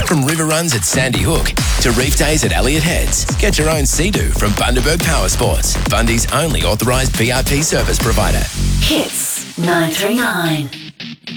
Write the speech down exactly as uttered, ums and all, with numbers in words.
From river runs at Sandy Hook to reef days at Elliott Heads, get your own Sea-Doo from Bundaberg Power Sports, Bundy's only authorised V I P service provider. Hits nine three nine.